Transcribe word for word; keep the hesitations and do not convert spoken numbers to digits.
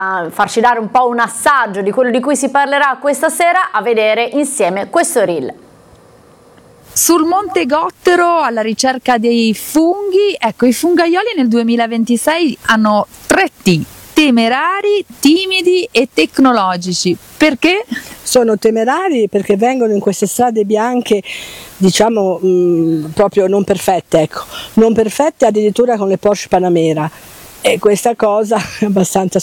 A farci dare un po' un assaggio di quello di cui si parlerà questa sera, a vedere insieme questo reel. Sul Monte Gottero alla ricerca dei funghi, ecco, i fungaioli nel duemilaventisei hanno tre T: temerari, timidi e tecnologici. Perché? Sono temerari perché vengono in queste strade bianche, diciamo mh, proprio non perfette, ecco, non perfette addirittura con le Porsche Panamera, e questa cosa è abbastanza